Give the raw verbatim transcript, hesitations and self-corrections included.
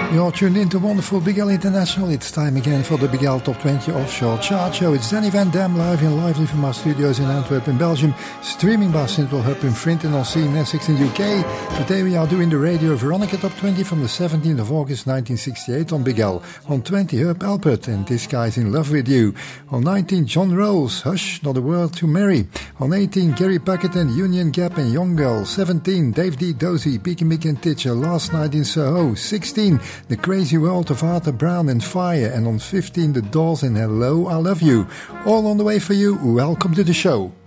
You're tuned into wonderful Big L International. It's time again for the Big L Top twenty Offshore Chart Show. It's Danny Van Dam live in lively from our studios in Antwerp in Belgium, streaming by Synthwell Hub in Frinton on C N Essex in U K. Today we are doing the Radio Veronica Top twenty from the seventeenth of August nineteen sixty-eight on Big L. On twenty, Herb Alpert and This Guy's in Love With You. On nineteen, John Rolls, Hush, Not a Word to Mary. On eighteen, Gary Puckett and Union Gap and Young Girl. seventeen, Dave D. Dozy, Beaky Mick and Titcher, Last Night in Soho. sixteen, The Crazy World of Arthur Brown and Fire. And on fifteen, The Doors and Hello, I Love You. All on the way for you. Welcome to the show.